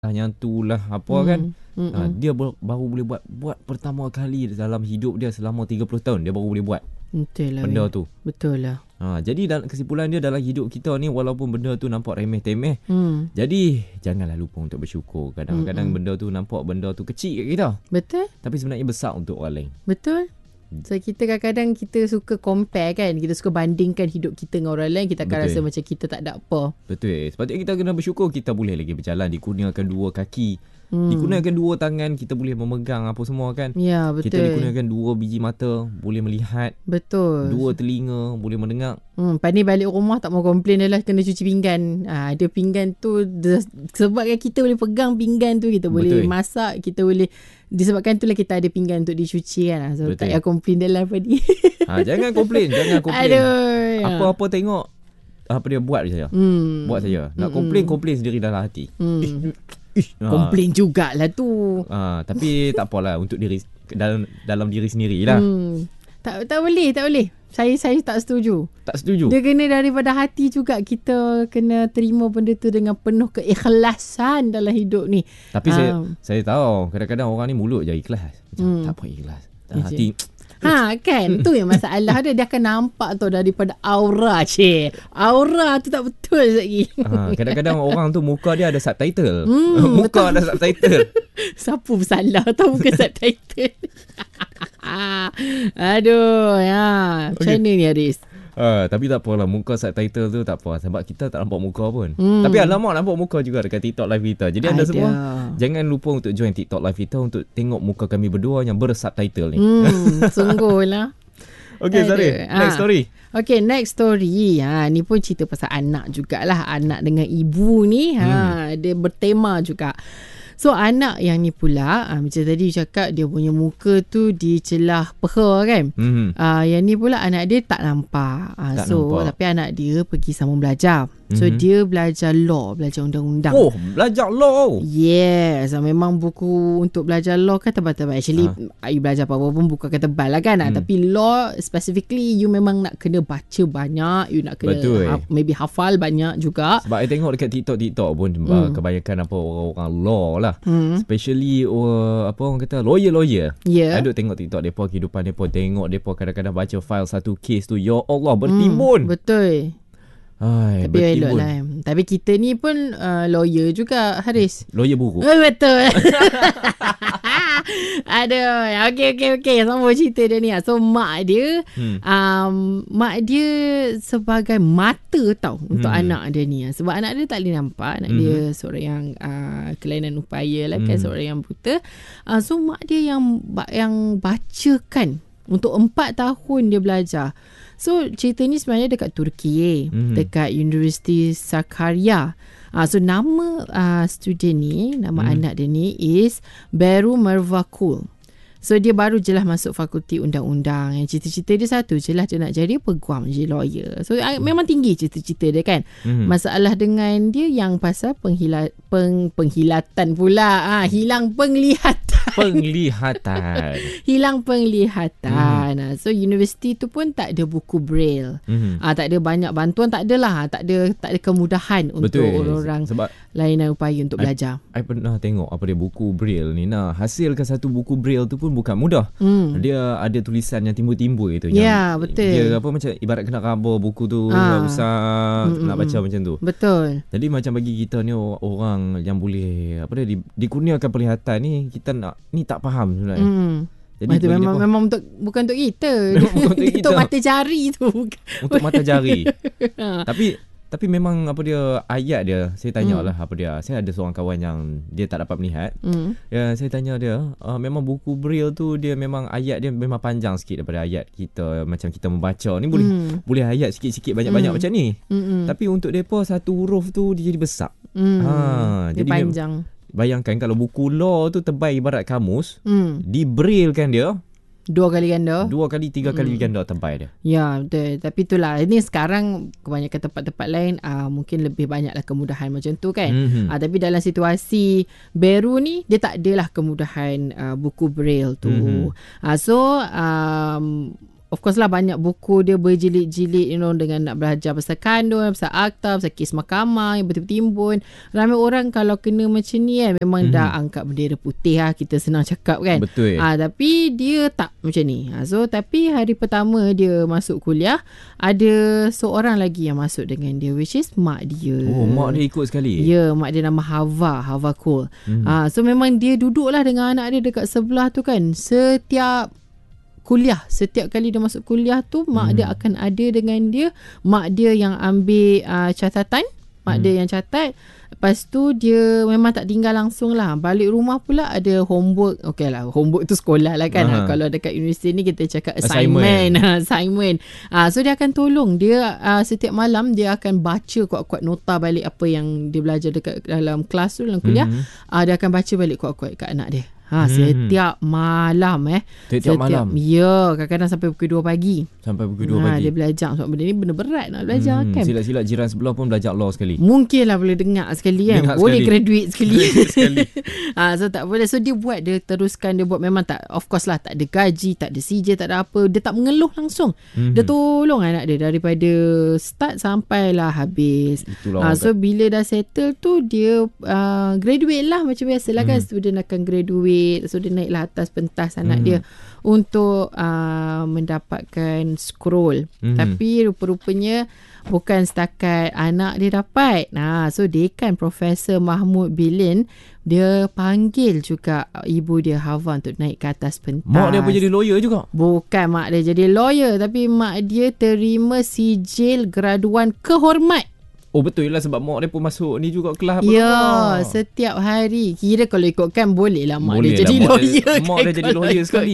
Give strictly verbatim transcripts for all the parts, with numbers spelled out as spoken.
yang tu lah apa hmm. kan ha, dia ber, baru boleh buat buat pertama kali dalam hidup dia selama tiga puluh tahun dia baru boleh buat betul lah benda weh. tu Betul lah ha, jadi dalam kesimpulan dia dalam hidup kita ni walaupun benda tu nampak remeh-temeh hmm. jadi janganlah lupa untuk bersyukur. Kadang-kadang hmm. benda tu nampak benda tu kecil kat kita betul tapi sebenarnya besar untuk orang lain. Betul. So kita kadang-kadang kita suka compare kan, kita suka bandingkan hidup kita dengan orang lain, kita akan Betul. rasa macam kita tak ada apa. Betul. Sepatutnya kita kena bersyukur kita boleh lagi berjalan, dikurniakan dua kaki, hmm. dikurniakan dua tangan, kita boleh memegang apa semua kan. Ya, betul. Kita dikurniakan dua biji mata, boleh melihat. Betul. Dua telinga, boleh mendengar. Hmm, lepas ni balik rumah tak mau komplain dah lah kena cuci pinggan. Ha, ada pinggan tu sebabkan kita boleh pegang pinggan tu, kita boleh Betul. masak, kita boleh, disebabkan itulah kita ada pinggan untuk dicuci kan. So Betul. tak payah komplain dah lah Fadi. Ha, jangan komplain, jangan komplain. Aduh. Apa-apa tengok apa dia buat saja. Hmm. Buat saja. Nak hmm. komplain, komplain sendiri dalam hati. Hmm. Komplain jugalah tu. Ha, tapi tak apalah untuk diri dalam dalam diri sendirilah. Hmm. Tak tak boleh, tak boleh. Saya saya tak setuju. Tak setuju. Dia kena daripada hati juga, kita kena terima benda tu dengan penuh keikhlasan dalam hidup ni. Tapi um. saya saya tahu kadang-kadang orang ni mulut je ikhlas. Macam hmm. tak apa ikhlas. Dalam hati ha kan, tu yang masalah dia. Dia akan nampak tu daripada aura, cik. Aura tu tak betul lagi. Ha, kadang-kadang orang tu muka dia ada subtitle. Hmm, muka betul. Ada subtitle. Siapa bersalah tahu bukan subtitle. Aduh, ya. Macam okay. mana ni Haris? Uh, tapi tak apalah, muka subtitle tu tak apa sebab kita tak nampak muka pun. Hmm. Tapi alamak nampak muka juga dekat TikTok live kita. Jadi anda Ada. semua jangan lupa untuk join TikTok live kita untuk tengok muka kami berdua yang bersubtitle ni. Hmm, sungguhlah. Okay, Zari, next story. Okay, next story. Ha, ni pun cerita pasal anak jugalah. Anak dengan ibu ni. Ha, hmm. Dia bertema juga. So anak yang ni pula, uh, macam tadi cakap dia punya muka tu dicelah peha kan. Mm-hmm. Uh, yang ni pula anak dia tak nampak. Uh, tak so nampak. Tapi anak dia pergi sambung belajar. So mm-hmm. dia belajar law, belajar undang-undang. Oh, belajar law. Yes, memang buku untuk belajar law kan tebal-tebal. Actually, ha. you belajar apa-apa pun buku akan tebal lah kan. Hmm. Tapi law specifically you memang nak kena baca banyak, you nak kena ha- maybe hafal banyak juga. Sebab I tengok dekat TikTok-TikTok pun hmm. kebanyakan apa orang-orang law lah. Hmm. Especially uh, apa orang kata lawyer-lawyer. Yeah. I duk tengok TikTok depa, kehidupan depa, tengok depa kadang-kadang baca file satu kes tu, ya Allah bertimbun. Hmm, betul. Ay, tapi elok lah. Tapi kita ni pun uh, lawyer juga, Haris. Lawyer buruk. Oh, betul. Aduh. Okay, okay, okay. Sama cerita dia ni. So, mak dia, hmm. um, mak dia sebagai mata tau untuk hmm. anak dia ni. Sebab anak dia tak boleh nampak. Anak hmm. dia seorang yang uh, kelainan upaya lah kan, hmm. seorang yang buta. Uh, so, mak dia yang yang bacakan. Untuk empat tahun dia belajar. So cerita ni sebenarnya dekat Turki eh. Mm-hmm. Dekat University Sakarya. Uh, so nama uh, student ni, nama mm. anak dia ni is Beru Mervakul. So dia baru je lah masuk fakulti undang-undang. Yang cita-cita dia satu je lah, dia nak jadi peguam je, lawyer. So mm. memang tinggi cita-cita dia kan. Mm. Masalah dengan dia yang pasal penghila, peng, penghilatan pula. Ah, hilang penglihatan. Penglihatan. Hilang penglihatan. Hmm. So universiti tu pun tak ada buku braille. Hmm. Ah, tak ada banyak bantuan, tak ada lah. Tak ada tak ada kemudahan untuk Betul. orang-orang sebab lainan upaya untuk I, belajar. I pernah tengok apa dia buku braille ni. Nah, hasilkan satu buku braille tu pun bukan mudah. Hmm. Dia ada tulisan yang timbul-timbul gitu. Ya, yeah, betul. Dia apa macam ibarat kena cover buku tu ah. usah hmm, nak baca hmm. macam tu. Betul. Jadi macam bagi kita ni orang yang boleh apa dia di, dikurniakan penglihatan ni, kita nak ni tak faham sebenarnya. Hmm. Jadi itu memang apa? memang untuk bukan untuk kita. Bukan untuk, kita. Untuk mata jari tu. Untuk mata jari. Tapi tapi memang apa dia ayat dia, saya tanyalah hmm. apa dia. Saya ada seorang kawan yang dia tak dapat melihat. Hmm. Ya, saya tanya dia, uh, memang buku braille tu dia memang ayat dia memang panjang sikit daripada ayat kita macam kita membaca. Ni boleh hmm. boleh ayat sikit-sikit banyak-banyak hmm. macam ni. Hmm. Tapi untuk depa satu huruf tu dia jadi besar. Hmm. Ha, dia jadi panjang. Mem- Bayangkan kalau buku law tu tebal ibarat kamus, hmm. di braille kan dia dua kali ganda. Dua kali, tiga kali hmm. ganda tebal dia. Ya, betul. Tapi itulah, ini sekarang kebanyakan tempat-tempat lain uh, mungkin lebih banyaklah kemudahan macam tu kan. Mm-hmm. Uh, tapi dalam situasi Beru ni, dia tak adalah kemudahan uh, buku braille tu. Mm-hmm. Uh, so, um, of course lah banyak buku dia berjilid-jilid, you know, dengan nak belajar pasal kandun, pasal akta, pasal kes mahkamah yang betul-betul. Ramai orang kalau kena macam ni kan, memang mm-hmm. dah angkat bendera putih lah, kita senang cakap kan. Betul. Ah, tapi dia tak macam ni. Ha, so tapi hari pertama dia masuk kuliah, ada seorang lagi yang masuk dengan dia, which is mak dia. Oh, mak dia ikut sekali. Ya, mak dia nama Hava, Hava Cole. Mm-hmm. Ah, so memang dia duduklah dengan anak dia dekat sebelah tu kan. Setiap kuliah, setiap kali dia masuk kuliah tu, mak hmm. dia akan ada dengan dia. Mak dia yang ambil uh, catatan, mak hmm. dia yang catat. Lepas tu dia memang tak tinggal langsung lah. Balik rumah pula ada homework. Okay lah, homework tu sekolah lah kan. Uh-huh. Kalau dekat universiti ni kita cakap assignment. Assignment. assignment. Uh, so dia akan tolong. Dia uh, setiap malam dia akan baca kuat-kuat nota balik apa yang dia belajar dekat dalam kelas tu, dalam kuliah. Hmm. Uh, dia akan baca balik kuat-kuat kat anak dia. Ha, setiap hmm. malam eh. Setiap, setiap malam? Ya, kadang-kadang sampai pukul dua pagi. Sampai pukul dua ha, pagi? Dia belajar. Sebab benda ni benda berat nak belajar hmm. kan. Silap-silap jiran sebelah pun belajar law sekali. Mungkin lah boleh dengar sekali kan. Dengar boleh sekali. Graduate sekali. sekali. ha, so tak boleh. So dia buat, dia teruskan, dia buat memang tak, of course lah, tak ada gaji, tak ada C J, tak ada apa. Dia tak mengeluh langsung. Hmm. Dia tolong anak dia daripada start sampailah habis. Ha, so bila dah settle tu, dia uh, graduate lah macam biasa lah hmm. kan. Student akan graduate. So dia naiklah atas pentas anak hmm. dia untuk uh, mendapatkan scroll. Hmm. Tapi rupa-rupanya bukan setakat anak dia dapat. Nah, so dekan Profesor Mahmud Bilin, dia panggil juga ibu dia Hava untuk naik ke atas pentas. Mak dia pun jadi lawyer juga? Bukan mak dia jadi lawyer, tapi mak dia terima sijil graduan kehormat. Oh betul lah, sebab mak dia pun masuk ni juga kelas apa. Ya, apa. Setiap hari. Kira kalau ikutkan boleh lah mak boleh dia lah, jadi mak lawyer. Dia, mak dia jadi lawyer sekali.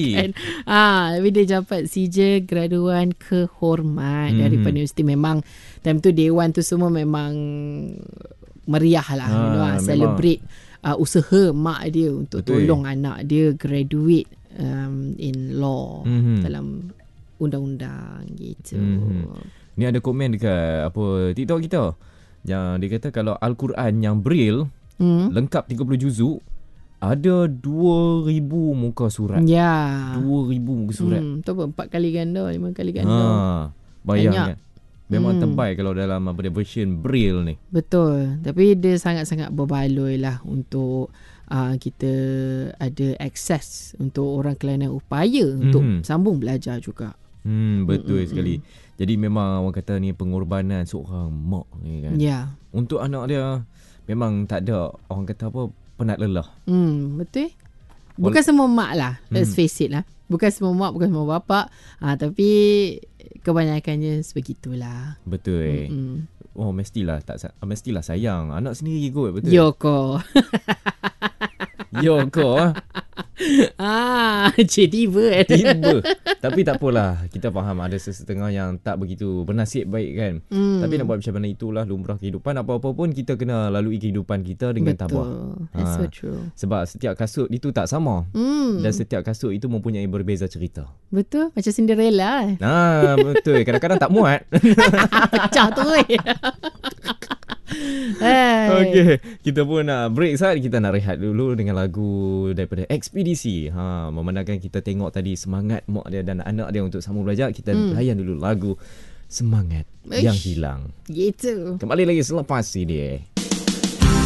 Ah, tapi dia dapat sijil graduan kehormat hmm. daripada universiti. Memang time tu dewan tu semua memang meriah lah. Ha, you know, celebrate uh, usaha mak dia untuk betul. Tolong anak dia graduate um, in law hmm. dalam undang-undang gitu. Hmm. Ni ada komen dekat apa TikTok kita. Yang dia kata kalau Al-Quran yang Braille hmm. lengkap tiga puluh juzuk, ada dua ribu muka surat. Ya. dua ribu muka surat. Hmm, tu apa? empat kali ganda, lima kali ganda. Ha, bayangkan. Memang hmm. tebal kalau dalam apa dia version Braille ni. Betul. Tapi dia sangat-sangat berbaloi lah untuk uh, kita ada akses untuk orang kelainan upaya hmm. untuk sambung belajar juga. Hmm, betul hmm, sekali. Hmm. Jadi memang orang kata ni pengorbanan seorang mak ni kan. Ya. Untuk anak dia memang tak ada orang kata apa penat lelah. Hmm, betul. Bukan Wal- semua mak lah. Let's hmm. face it lah. Bukan semua mak, bukan semua bapak. Ha, tapi kebanyakannya sebegitulah. Betul. Hmm. Oh mestilah tak mestilah sayang anak sendiri kot, betul. Yoko. Yoko. Ah, cik tiba. Tiba. Tapi tak apalah, kita faham ada sesetengah yang tak begitu bernasib baik kan. Hmm. Tapi nak buat macam mana, itulah lumrah kehidupan. Apa-apa pun kita kena lalui kehidupan kita dengan betul. tabah. That's ha. so true. Sebab setiap kasut itu tak sama. Hmm. Dan setiap kasut itu mempunyai berbeza cerita. Betul, macam Cinderella. Ah, betul. Kadang-kadang tak muat. Pecah tu. Hey. Okay, kita pun nak break saat kita nak rehat dulu dengan lagu daripada Ekspedisi. Ha, memandangkan kita tengok tadi semangat mak dia dan anak dia untuk sambung belajar, kita hmm. layan dulu lagu Semangat Eish. Yang Hilang. Gitu. Kembali lagi selepas ini.